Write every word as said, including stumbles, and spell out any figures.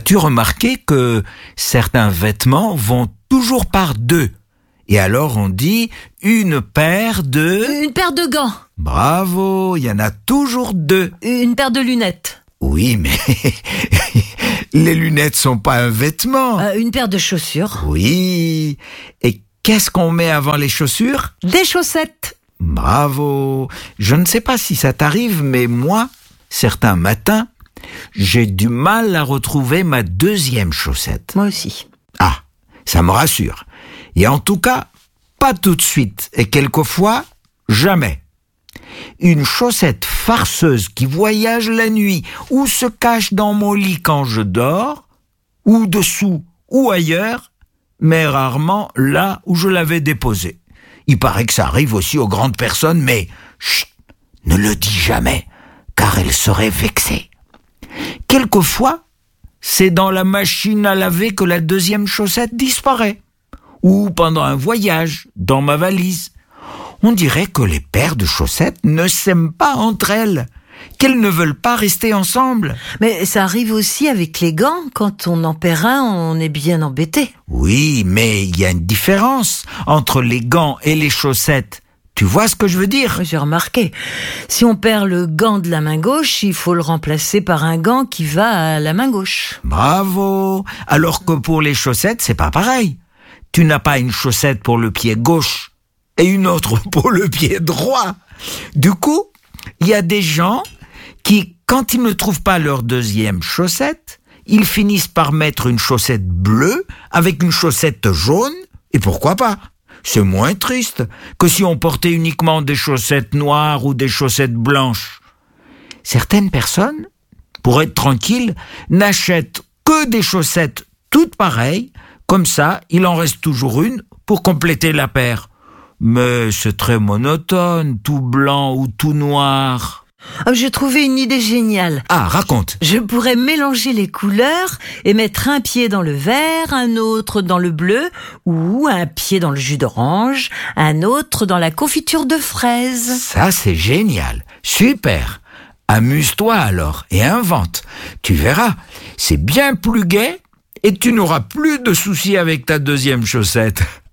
As-tu remarqué que certains vêtements vont toujours par deux? Et alors on dit une paire de... Une paire de gants. Bravo, il y en a toujours deux. Une paire de lunettes. Oui, mais les lunettes sont pas un vêtement. Euh, une paire de chaussures. Oui. Et qu'est-ce qu'on met avant les chaussures? Des chaussettes. Bravo. Je ne sais pas si ça t'arrive, mais moi, certains matins, j'ai du mal à retrouver ma deuxième chaussette. Moi aussi. Ah, ça me rassure. Et en tout cas, pas tout de suite. Et quelquefois, jamais. Une chaussette farceuse qui voyage la nuit ou se cache dans mon lit quand je dors, ou dessous ou ailleurs, mais rarement là où je l'avais déposée. Il paraît que ça arrive aussi aux grandes personnes, mais chut, ne le dis jamais, car elles seraient vexées. Quelquefois, c'est dans la machine à laver que la deuxième chaussette disparaît, ou pendant un voyage dans ma valise. On dirait que les paires de chaussettes ne s'aiment pas entre elles, qu'elles ne veulent pas rester ensemble. Mais ça arrive aussi avec les gants. Quand on en perd un, on est bien embêté. Oui, mais il y a une différence entre les gants et les chaussettes. Tu vois ce que je veux dire? J'ai remarqué. Si on perd le gant de la main gauche, il faut le remplacer par un gant qui va à la main gauche. Bravo! Alors que pour les chaussettes, c'est pas pareil. Tu n'as pas une chaussette pour le pied gauche et une autre pour le pied droit. Du coup, il y a des gens qui, quand ils ne trouvent pas leur deuxième chaussette, ils finissent par mettre une chaussette bleue avec une chaussette jaune, et pourquoi pas? C'est moins triste que si on portait uniquement des chaussettes noires ou des chaussettes blanches. Certaines personnes, pour être tranquilles, n'achètent que des chaussettes toutes pareilles, comme ça, il en reste toujours une pour compléter la paire. Mais c'est très monotone, tout blanc ou tout noir. Oh, j'ai trouvé une idée géniale. Ah, raconte. Je pourrais mélanger les couleurs et mettre un pied dans le vert, un autre dans le bleu, ou un pied dans le jus d'orange, un autre dans la confiture de fraises. Ça, c'est génial. Super. Amuse-toi alors et invente. Tu verras, c'est bien plus gai et tu n'auras plus de soucis avec ta deuxième chaussette.